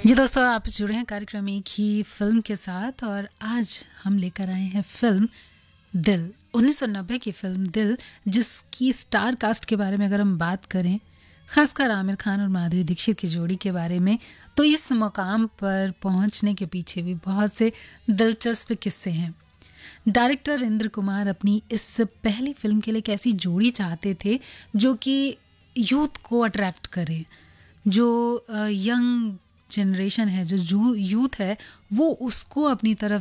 जी दोस्तों, आप जुड़े हैं कार्यक्रम एक ही फिल्म के साथ और आज हम लेकर आए हैं फिल्म दिल। 1990 की फिल्म दिल, जिसकी स्टार कास्ट के बारे में अगर हम बात करें, खासकर आमिर खान और माधुरी दीक्षित की जोड़ी के बारे में, तो इस मुकाम पर पहुंचने के पीछे भी बहुत से दिलचस्प किस्से हैं। डायरेक्टर इंद्र कुमार अपनी इस पहली फिल्म के लिए एक ऐसी जोड़ी चाहते थे जो कि यूथ को अट्रैक्ट करे, जो यंग जनरेशन है, जो यूथ है, वो उसको अपनी तरफ